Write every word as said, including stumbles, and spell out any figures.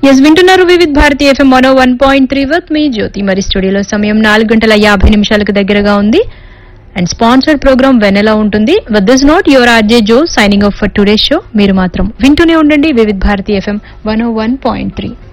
Yes వింటున్నారు Vividh Bharati FM one one point three with me జ్యోతి. మరి స్టూడియోలో సమయం నాలుగు గంటల యాభై నిమిషాలకు దగ్గరగా ఉంది అండ్ స్పాన్సర్డ్ ప్రోగ్రామ్ వెనెలా ఉంటుంది. With this note your RJ Joe signing off for today show. మీరు మాత్రం వింటూనే ఉండండి Vividh Bharati FM one one point three.